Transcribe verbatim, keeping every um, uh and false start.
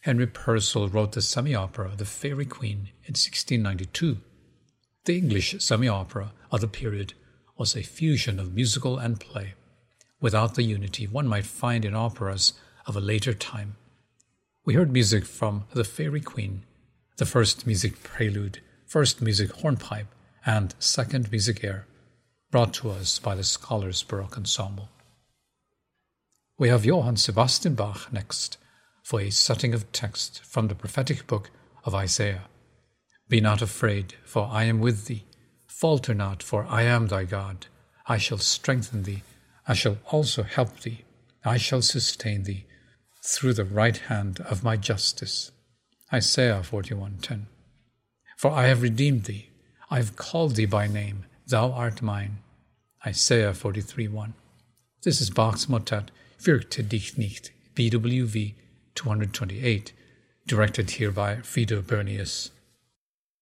Henry Purcell wrote the semi-opera The Fairy Queen in sixteen ninety-two. The English semi-opera of the period was a fusion of musical and play, without the unity one might find in operas of a later time. We heard music from The Fairy Queen, the first music prelude, first music hornpipe, and second music air, brought to us by the Scholars Baroque Ensemble. We have Johann Sebastian Bach next for a setting of text from the prophetic book of Isaiah. Be not afraid, for I am with thee. Falter not, for I am thy God. I shall strengthen thee. I shall also help thee. I shall sustain thee through the right hand of my justice. Isaiah forty-one ten. For I have redeemed thee. I have called thee by name. Thou art mine. Isaiah forty-three one. This is Bach's motet Fürchte dich nicht, B W V two hundred twenty-eight, directed here by Frieder Bernius.